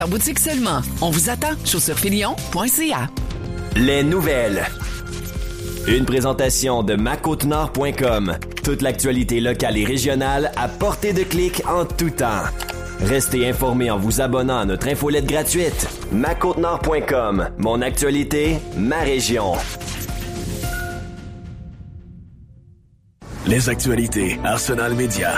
En boutique seulement. On vous attend. chaussurefilion.ca. Les nouvelles. Une présentation de macautenord.com. Toute l'actualité locale et régionale à portée de clic en tout temps. Restez informés en vous abonnant à notre infolette gratuite. macautenord.com. Mon actualité, ma région. Les actualités Arsenal Média.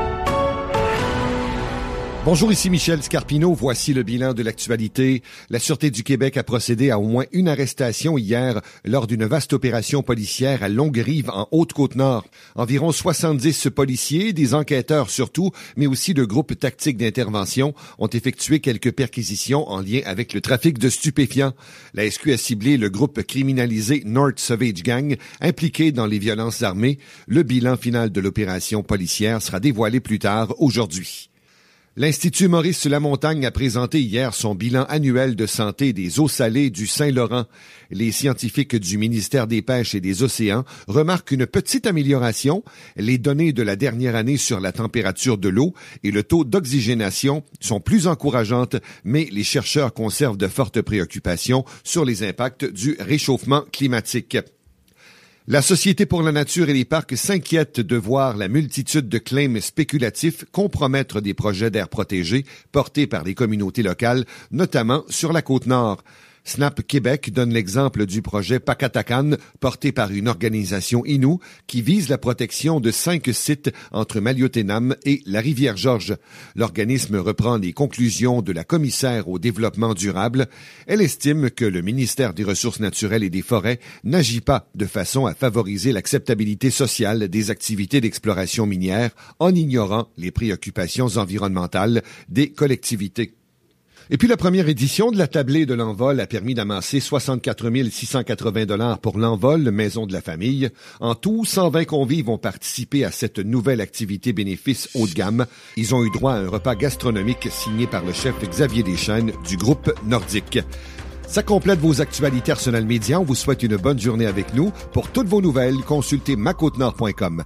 Bonjour, ici Michel Scarpino. Voici le bilan de l'actualité. La Sûreté du Québec a procédé à au moins une arrestation hier lors d'une vaste opération policière à Longuerive, en Haute-Côte-Nord. Environ 70 policiers, des enquêteurs surtout, mais aussi de groupes tactiques d'intervention ont effectué quelques perquisitions en lien avec le trafic de stupéfiants. La SQ a ciblé le groupe criminalisé North Savage Gang, impliqué dans les violences armées. Le bilan final de l'opération policière sera dévoilé plus tard aujourd'hui. L'Institut Maurice Lamontagne a présenté hier son bilan annuel de santé des eaux salées du Saint-Laurent. Les scientifiques du ministère des Pêches et des Océans remarquent une petite amélioration. Les données de la dernière année sur la température de l'eau et le taux d'oxygénation sont plus encourageantes, mais les chercheurs conservent de fortes préoccupations sur les impacts du réchauffement climatique. La Société pour la nature et les parcs s'inquiète de voir la multitude de claims spéculatifs compromettre des projets d'aires protégées portés par les communautés locales, notamment sur la Côte-Nord. Snap Québec donne l'exemple du projet Pakatakan, porté par une organisation Innu, qui vise la protection de 5 sites entre Maliotenam et la Rivière-Georges. L'organisme reprend les conclusions de la commissaire au développement durable. Elle estime que le ministère des Ressources naturelles et des Forêts n'agit pas de façon à favoriser l'acceptabilité sociale des activités d'exploration minière en ignorant les préoccupations environnementales des collectivités. Et puis la première édition de la tablée de l'envol a permis d'amasser 64 680 $ pour l'envol Maison de la Famille. En tout, 120 convives ont participé à cette nouvelle activité bénéfice haut de gamme. Ils ont eu droit à un repas gastronomique signé par le chef Xavier Deschênes du groupe Nordique. Ça complète vos actualités Arsenal Média. On vous souhaite une bonne journée avec nous. Pour toutes vos nouvelles, consultez macautenord.com.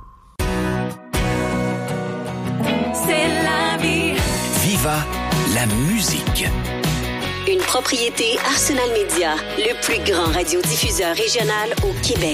C'est la vie. Viva la musique. Une propriété Arsenal Média, le plus grand radiodiffuseur régional au Québec.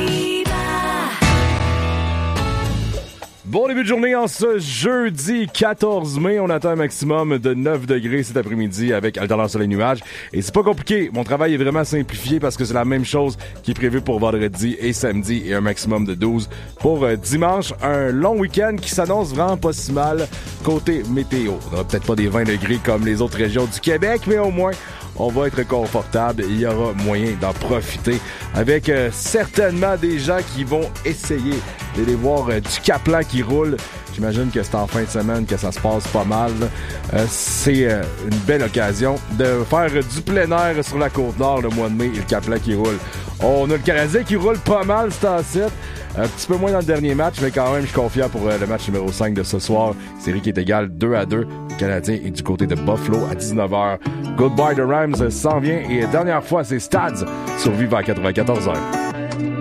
Bon début de journée en ce jeudi 14 mai. On attend un maximum de 9 degrés cet après-midi avec alternance soleil nuages. Et c'est pas compliqué. Mon travail est vraiment simplifié parce que c'est la même chose qui est prévu pour vendredi et samedi et un maximum de 12 pour dimanche. Un long week-end qui s'annonce vraiment pas si mal côté météo. On n'aura peut-être pas des 20 degrés comme les autres régions du Québec, mais au moins on va être confortable. Il y aura moyen d'en profiter avec certainement des gens qui vont essayer d'aller voir du Caplan qui roule. J'imagine que c'est en fin de semaine que ça se passe pas mal. C'est une belle occasion de faire du plein air sur la Côte-Nord le mois de mai et le Caplan qui roule. On a le Canadien qui roule pas mal, c'est en 7. Un petit peu moins dans le dernier match, mais quand même, je suis confiant pour le match numéro 5 de ce soir. Série qui est égale 2-2. Le Canadien est du côté de Buffalo à 19h. Goodbye the Rams s'en vient. Et dernière fois, c'est Stads sur Viva à 94h.